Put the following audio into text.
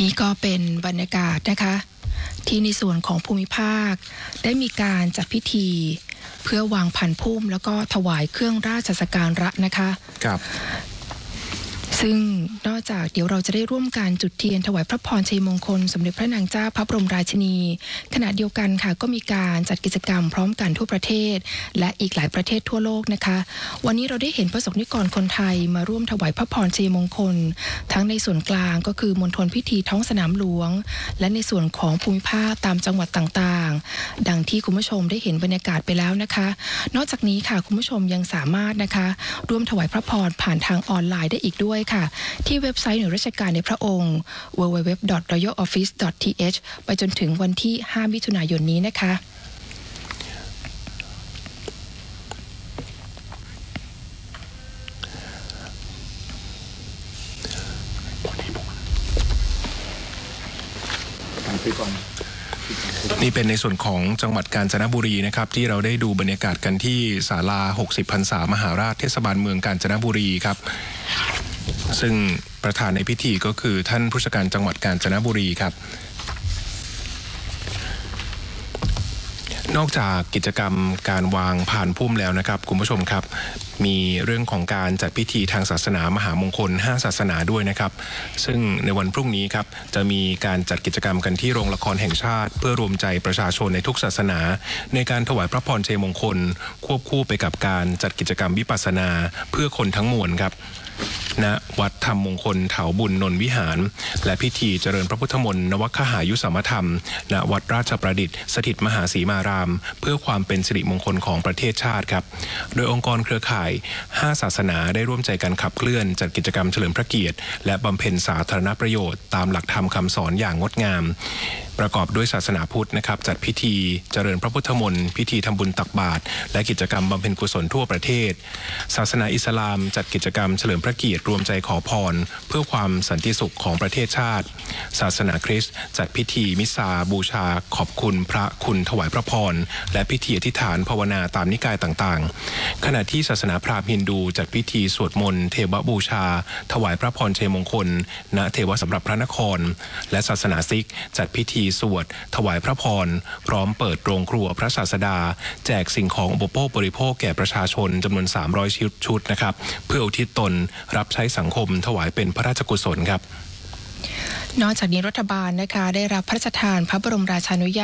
นี่ก็เป็นบรรยากาศนะคะที่ในส่วนของภูมิภาคได้มีการจัดพิธีเพื่อวางพันธุ์พุ่มแล้วก็ถวายเครื่องราชสักการะนะคะครับซึ่งนอกจากเดี๋ยวเราจะได้ร่วมการจุดเทียนถวายพระพรชัยมงคลสมเด็จพระนางเจ้าพระบรมราชินีขณะเดียวกันค่ะก็มีการจัดกิจกรรมพร้อมกันทั่วประเทศและอีกหลายประเทศทั่วโลกนะคะวันนี้เราได้เห็นประสบนิกรคนไทยมาร่วมถวายพระพรชัยมงคลทั้งในส่วนกลางก็คือมณฑลพิธีท้องสนามหลวงและในส่วนของภูมิภาคตามจังหวัดต่างๆดังที่คุณผู้ชมได้เห็นบรรยากาศไปแล้วนะคะนอกจากนี้ค่ะคุณผู้ชมยังสามารถนะคะร่วมถวายพระพรผ่านทางออนไลน์ได้อีกด้วยที่เว็บไซต์หน่วยราชการในพระองค์ www.royaloffice.th ไปจนถึงวันที่ 5 มิถุนายนนี้นะคะนี่เป็นในส่วนของจังหวัดกาญจนบุรีนะครับที่เราได้ดูบรรยากาศกันที่ศาลา60 พรรษามหาราชเทศบาลเมืองกาญจนบุรีครับซึ่งประธานในพิธีก็คือท่านผู้ว่าการจังหวัดกาญจนบุรีครับนอกจากกิจกรรมการวางพานพุ่มแล้วนะครับคุณผู้ชมครับมีเรื่องของการจัดพิธีทางศาสนามหามงคล5ศาสนาด้วยนะครับซึ่งในวันพรุ่งนี้ครับจะมีการจัดกิจกรรมกันที่โรงละครแห่งชาติเพื่อรวมใจประชาชนในทุกศาสนาในการถวายพระพรชัยมงคลควบคู่ไปกับการจัดกิจกรรมวิปัสสนาเพื่อคนทั้งมวลครับณวัดธรรมมงคลเถาบุญนนท์วิหารและพิธีเจริญพระพุทธมนต์นวคหายุสมธรรมณวัดราชประดิษฐ์สถิตมหาสีมารามเพื่อความเป็นสิริมงคลของประเทศชาติครับโดยองค์กรเครือข่าย5ศาสนาได้ร่วมใจกันขับเคลื่อนจัดกิจกรรมเฉลิมพระเกียรติและบำเพ็ญสาธารณประโยชน์ตามหลักธรรมคำสอนอย่างงดงามประกอบด้วยศาสนาพุทธนะครับจัดพิธีเจริญพระพุทธมนต์พิธีทำบุญตักบาตรและกิจกรรมบำเพ็ญกุศลทั่วประเทศศาสนาอิสลามจัดกิจกรรมเฉลิมพระเกียรติรวมใจขอพรเพื่อความสันติสุขของประเทศชาติศาสนาคริสต์จัดพิธีมิสซาบูชาขอบคุณพระคุณถวายพระพรและพิธีอธิษฐานภาวนาตามนิกายต่างๆขณะที่ศาสนาพราหมณ์ฮินดูจัดพิธีสวดมนต์เทวบูชาถวายพระพรชัยมงคลณเทวสำหรับพระนครและศาสนาซิกจัดพิธีสวดถวายพระพรพร้อมเปิดโรงครัวพระศาสดาแจกสิ่งของอุปโภคบริโภคแก่ประชาชนจำนวน300 ชุดนะครับเพื่ออุทิศตนรับใช้สังคมถวายเป็นพระราชกุศลครับนอกจากนี้รัฐบาลนะคะได้รับพระราชทานพระบรมราชานุญาต